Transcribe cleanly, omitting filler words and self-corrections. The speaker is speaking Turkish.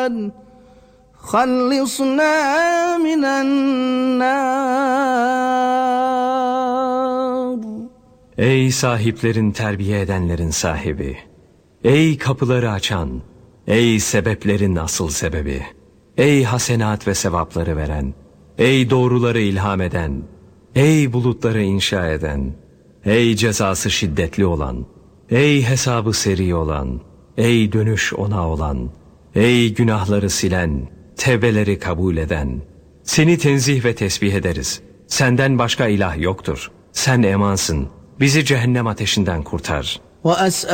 خلصنا من النار. Ey sahiplerin terbiye edenlerin sahibi, ey kapıları açan, ey sebeplerin asıl sebebi, ey hasenat ve sevapları veren, ey doğruları ilham eden, ey bulutları inşa eden, ey cezası şiddetli olan, ey hesabı seri olan, ey dönüş ona olan, ey günahları silen, tevbeleri kabul eden, seni tenzih ve tesbih ederiz. Senden başka ilah yoktur. Sen emansın. Bizi cehennem ateşinden kurtar.